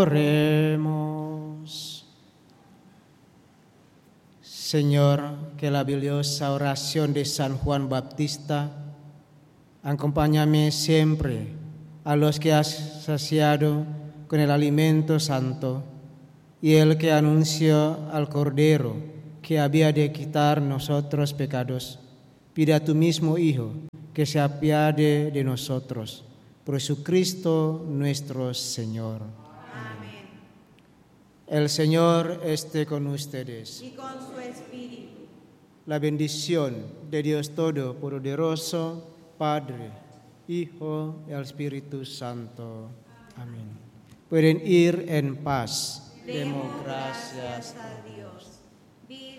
Oremos. Señor, que la valiosa oración de San Juan Bautista acompáñame siempre a los que has saciado con el alimento santo, y el que anunció al Cordero que había de quitar nosotros pecados, pide a tu mismo Hijo que se apiade de nosotros. Por Jesucristo nuestro Señor. Amén. El Señor esté con ustedes. Y con su espíritu. La bendición de Dios Todopoderoso, Padre, Hijo y Espíritu Santo. Amén. Pueden ir en paz. Demos gracias a Dios.